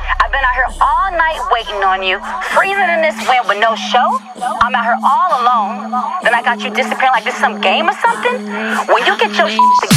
I've been out here all night waiting on you, freezing in this wind with no show. I'm out here all alone. Then I got you disappearing like this some game or something. When you get your